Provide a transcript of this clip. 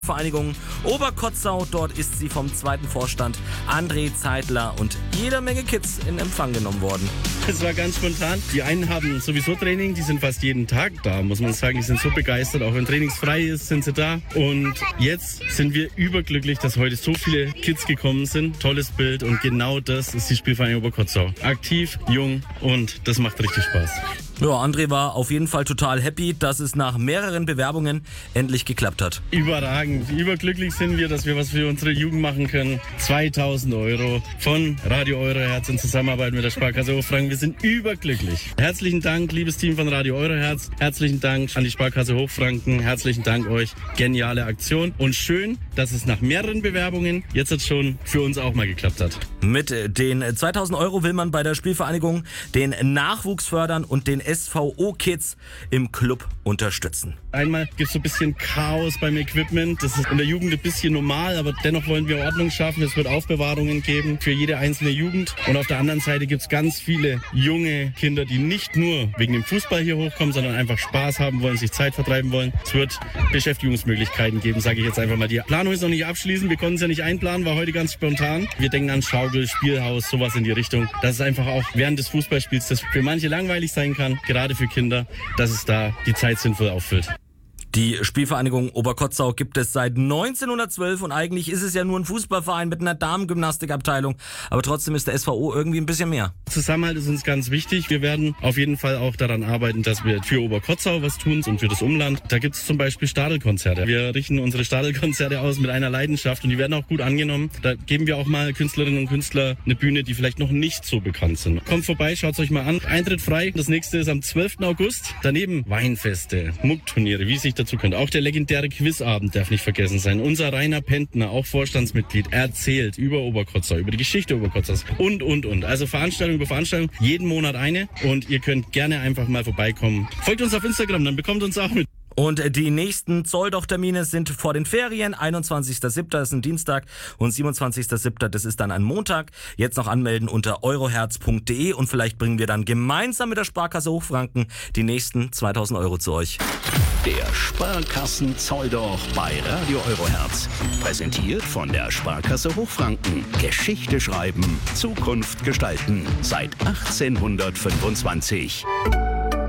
Vereinigung Oberkotzau. Dort ist sie vom zweiten Vorstand André Zeitler und jeder Menge Kids in Empfang genommen worden. Es war ganz spontan. Die einen haben sowieso Training, die sind fast jeden Tag da, muss man sagen. Die sind so begeistert, auch wenn trainingsfrei ist, sind sie da. Und jetzt sind wir überglücklich, dass heute so viele Kids gekommen sind. Tolles Bild und genau das ist die Spielvereinigung Oberkotzau. Aktiv, jung und das macht richtig Spaß. Ja, André war auf jeden Fall total happy, dass es nach mehreren Bewerbungen endlich geklappt hat. Überragend. Überglücklich sind wir, dass wir was für unsere Jugend machen können. 2.000 € von Radio Euroherz in Zusammenarbeit mit der Sparkasse Hochfranken. Wir sind überglücklich. Herzlichen Dank, liebes Team von Radio Euroherz. Herzlichen Dank an die Sparkasse Hochfranken. Herzlichen Dank euch. Geniale Aktion. Und schön, dass es nach mehreren Bewerbungen jetzt schon für uns auch mal geklappt hat. Mit den 2.000 € will man bei der Spielvereinigung den Nachwuchs fördern und den SVO-Kids im Club unterstützen. Einmal gibt es so ein bisschen Chaos beim Equipment. Das ist in der Jugend ein bisschen normal, aber dennoch wollen wir Ordnung schaffen. Es wird Aufbewahrungen geben für jede einzelne Jugend. Und auf der anderen Seite gibt es ganz viele junge Kinder, die nicht nur wegen dem Fußball hier hochkommen, sondern einfach Spaß haben wollen, sich Zeit vertreiben wollen. Es wird Beschäftigungsmöglichkeiten geben, sage ich jetzt einfach mal. Die Planung ist noch nicht abschließend. Wir konnten es ja nicht einplanen, war heute ganz spontan. Wir denken an Schaukel, Spielhaus, sowas in die Richtung. Dass es einfach auch während des Fußballspiels, das für manche langweilig sein kann, gerade für Kinder, dass es da die Zeit sinnvoll auffüllt. Die Spielvereinigung Oberkotzau gibt es seit 1912 und eigentlich ist es ja nur ein Fußballverein mit einer Damengymnastikabteilung, aber trotzdem ist der SVO irgendwie ein bisschen mehr. Zusammenhalt ist uns ganz wichtig. Wir werden auf jeden Fall auch daran arbeiten, dass wir für Oberkotzau was tun und für das Umland. Da gibt es zum Beispiel Stadelkonzerte. Wir richten unsere Stadelkonzerte aus mit einer Leidenschaft und die werden auch gut angenommen. Da geben wir auch mal Künstlerinnen und Künstler eine Bühne, die vielleicht noch nicht so bekannt sind. Kommt vorbei, schaut es euch mal an. Eintritt frei. Das nächste ist am 12. August. Daneben Weinfeste, Muckturniere, wie sich dazu könnte. Auch der legendäre Quizabend darf nicht vergessen sein. Unser Rainer Pentner, auch Vorstandsmitglied, erzählt über Oberkotzau, über die Geschichte Oberkotzaus und. Also Veranstaltung über Veranstaltung, jeden Monat eine und ihr könnt gerne einfach mal vorbeikommen. Folgt uns auf Instagram, dann bekommt uns auch mit. Und die nächsten Zolldoch-Termine sind vor den Ferien. 21.07. ist ein Dienstag und 27.07. das ist dann ein Montag. Jetzt noch anmelden unter euroherz.de und vielleicht bringen wir dann gemeinsam mit der Sparkasse Hochfranken die nächsten 2.000 € zu euch. Der Sparkassen-Zolldoch bei Radio Euroherz. Präsentiert von der Sparkasse Hochfranken. Geschichte schreiben, Zukunft gestalten. Seit 1825.